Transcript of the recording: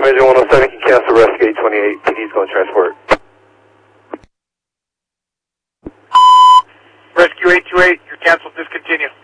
Engine 107 can cancel Rescue 828. PD's going to transport. Rescue 828, you're canceled, discontinue.